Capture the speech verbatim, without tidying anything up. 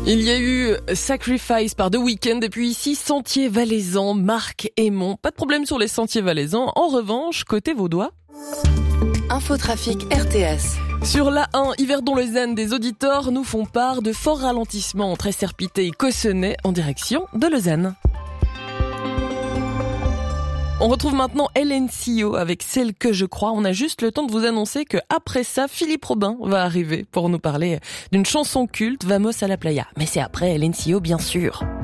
Il y a eu Sacrifice par The Weeknd et puis ici Sentier Valaisan, Marc Aymon. Pas de problème sur les sentiers valaisans. En revanche, côté vaudois. Infotrafic R T S. Sur l'A un, Yverdon-Lausanne, des auditeurs nous font part de forts ralentissements entre Esserpité et Cossonay en direction de Lausanne. On retrouve maintenant Hélène Sio avec Celle que je crois. On a juste le temps de vous annoncer que après ça, Philippe Robin va arriver pour nous parler d'une chanson culte, Vamos à la playa. Mais c'est après Hélène Sio, bien sûr.